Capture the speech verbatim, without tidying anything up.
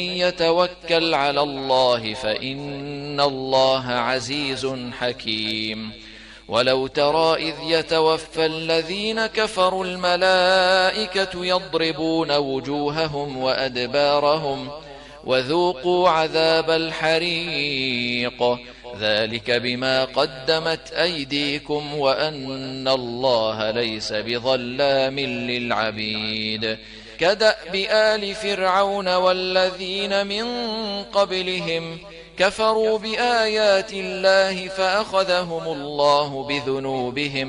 يتوكل على الله فإن الله عزيز حكيم. ولو ترى إذ يتوفى الذين كفروا الملائكة يضربون وجوههم وأدبارهم وذوقوا عذاب الحريق ذلك بما قدمت أيديكم وأن الله ليس بظلام للعبيد. كدأب آل فرعون والذين من قبلهم كفروا بآيات الله فأخذهم الله بذنوبهم